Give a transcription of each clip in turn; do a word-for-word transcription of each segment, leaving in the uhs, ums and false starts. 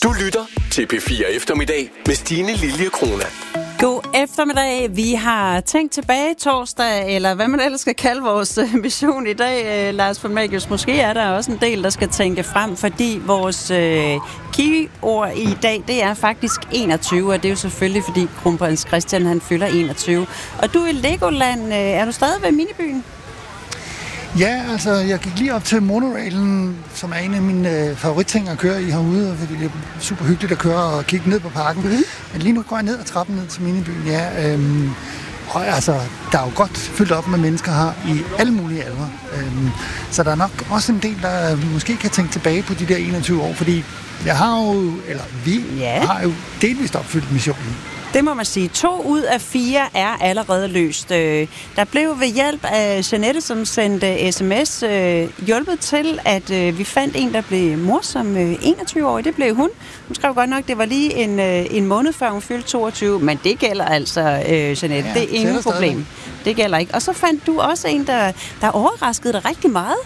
Du lytter til P fire Eftermiddag med Stine Lilje Krona. God eftermiddag. Vi har tænkt tilbage torsdag, eller hvad man ellers skal kalde vores mission i dag. Lars von Magius, måske er der også en del, der skal tænke frem, fordi vores øh, keyword i dag, det er faktisk enogtyve, og det er jo selvfølgelig, fordi kronprins Christian, han fylder enogtyve. Og du er i Legoland. Er du stadig ved minibyen? Ja, altså, jeg gik lige op til monorailen, som er en af mine øh, favoritting at køre i herude, fordi det er super hyggeligt at køre og kigge ned på parken. Mm-hmm. Men lige nu går jeg ned ad trappen ned til minibyen, ja. Øhm, og altså, der er jo godt fyldt op med mennesker her i alle mulige aldre. Øhm, så der er nok også en del, der måske kan tænke tilbage på de der enogtyve år, fordi jeg har jo, eller vi ja. har jo delvist opfyldt missionen. Det må man sige. To ud af fire er allerede løst. Der blev ved hjælp af Jeanette, som sendte sms, hjulpet til, at vi fandt en, der blev mor som enogtyve-årig. Det blev hun. Hun skrev godt nok, det var lige en, en måned før hun fyldte toogtyve, men det gælder altså, Jeanette. Ja, det er ingen problem. Det gælder ikke. Og så fandt du også en, der, der overraskede dig rigtig meget.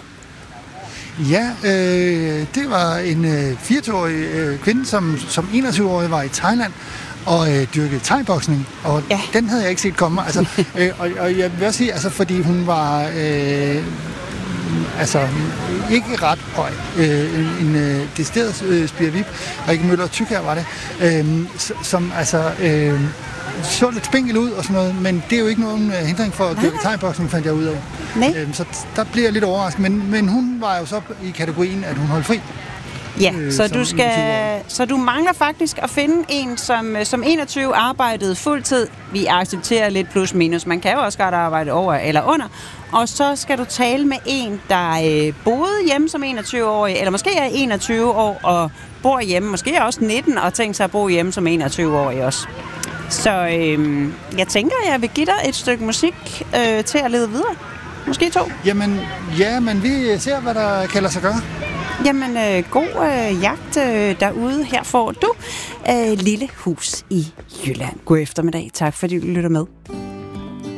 Ja, øh, det var en øh, fireogtyve-årig øh, kvinde, som som enogtyve-årig var i Thailand og øh, dyrkede thai-boksning, og ja. den havde jeg ikke set komme. Altså, øh, og, og jeg vil også sige, altså, fordi hun var øh, altså ikke ret høj. Øh, en øh, decideret øh, spirvip, og ikke Møller Tyk her var det, øh, som altså øh, så lidt spinkel ud og sådan noget, men det er jo ikke nogen øh, hindring for at dyrke thai-boksning, fandt jeg ud af. Øh, så der bliver jeg lidt overrasket, men, men hun var jo så i kategorien, at hun holdt fri. Ja, øh, så du skal, så du mangler faktisk at finde en, som, som enogtyve arbejdede fuldtid. Vi accepterer lidt plus minus. Man kan jo også godt arbejde over eller under. Og så skal du tale med en, der øh, boede hjemme som enogtyve-årig, eller måske er enogtyve år og bor hjemme. Måske er også nitten og tænker sig at bo hjemme som enogtyve-årig også. Så øh, jeg tænker, jeg vil give dig et stykke musik øh, til at lede videre. Måske to. Jamen, ja, men vi ser, hvad der kan lade sig gøre. Jamen, øh, god øh, jagt øh, derude. Her får du øh, Lille Hus i Jylland. God eftermiddag. Tak fordi du lytter med.